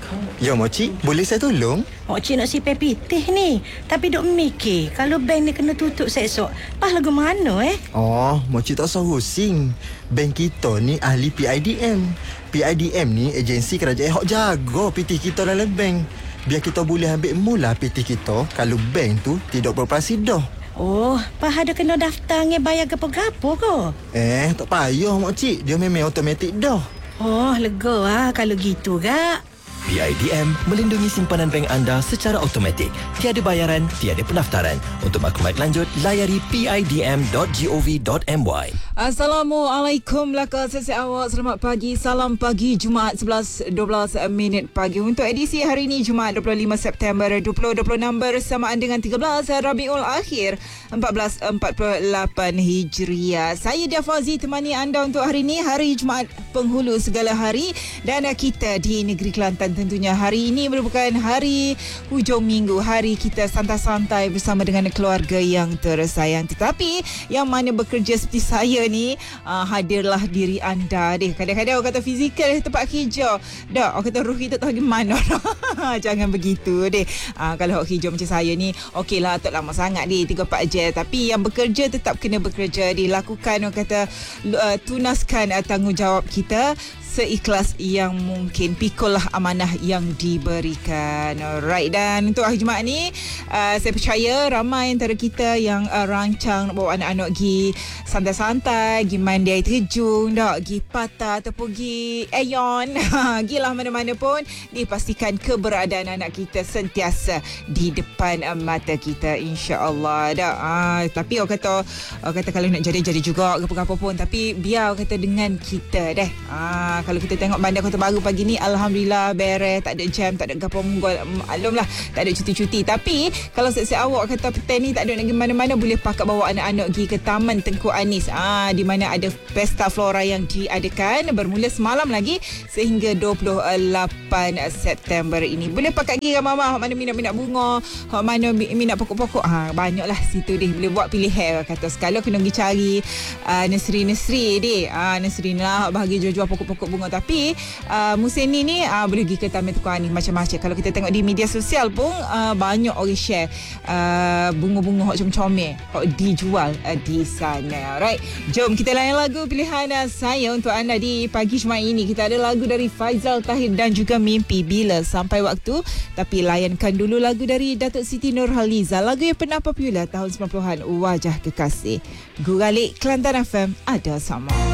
Ya, Moci, boleh saya tolong? Moci nak sipai pitih ni. Tapi duk mikir, kalau bank ni kena tutup esok, pas lagu mana Oh, Moci tak usah pusing. Bank kita ni ahli PIDM. PIDM ni agensi kerajaan hok jaga pitih kita dalam bank. Biar kita boleh ambil mula pitih kita kalau bank tu tidak beroperasi dah. Oh, pas ada kena daftar nge bayar gapo-gapo ke? Tak payah, Moci. Dia memang automatik dah. Oh, lega kalau gitu, Kak. PIDM melindungi simpanan bank anda secara automatik. Tiada bayaran, tiada pendaftaran. Untuk maklumat lanjut, layari pidm.gov.my. Assalamualaikum laka sesi awak. Selamat pagi. Salam pagi Jumaat 11.12 minit pagi. Untuk edisi hari ini Jumaat 25 September 2026 bersamaan dengan 13 Rabiul Akhir 1448 Hijriah. Saya Dia Fazi temani anda untuk hari ini, hari Jumaat penghulu segala hari, dan kita di negeri Kelantan tentunya. Hari ini merupakan hari hujung minggu, hari kita santai-santai bersama dengan keluarga yang tersayang. Tetapi yang mana bekerja seperti saya ni, hadirlah diri anda deh. Kadang-kadang orang kata fizikal tempat kerja, dah orang kata ruh kita tak pergi mana. Jangan begitu deh. Kalau hijau macam saya ni, okeylah, tak lama sangat deh, 3-4 jam. Tapi yang bekerja tetap kena bekerja, dilakukan orang kata tunaskan tanggungjawab kita seikhlas yang mungkin. Pikullah amanah yang diberikan. Alright, dan untuk hari Jumaat ni, saya percaya ramai antara kita yang rancang bawa anak-anak pergi santai-santai, pergi mandi air terjun, pergi patah ataupun pergi Aeon. Gilah mana-mana pun, dipastikan keberadaan anak kita sentiasa di depan mata kita, insya-Allah. Tapi orang kata kalau nak jadi juga apa-apa pun, tapi biar orang kata dengan kita deh. Kalau kita tengok bandar Kota Baru pagi ni, alhamdulillah beres, tak ada jam, tak ada gapo munggul, maklumlah, tak ada cuti-cuti. Tapi kalau siap-siap awak kata petang ni tak ada nak pergi mana-mana, boleh pakat bawa anak-anak pergi ke Taman Tengku Anis, di mana ada pesta flora yang diadakan bermula semalam lagi sehingga 28 September ini. Boleh pakat pergi dengan mama, hok mana minat-minat bunga, hok mana minat pokok-pokok, banyaklah situ deh, boleh buat pilihan. Kata sekali kena pergi cari nursery deh, nursery ni lah bahagi jual-jual pokok-pokok bunga. Tapi musim ni boleh pergi ke Taman Tengku Anis macam-macam. Kalau kita tengok di media sosial pun banyak orang share bunga-bunga hok comel hok dijual di sana. Alright, jom kita layan lagu pilihan saya untuk anda di pagi Jumaat ini. Kita ada lagu dari Faizal Tahir dan juga Mimpi Bila Sampai Waktu. Tapi layankan dulu lagu dari Datuk Siti Nurhaliza, lagu yang pernah popular tahun 90-an, Wajah Kekasih. Guralik Kelantan FM, ada sama.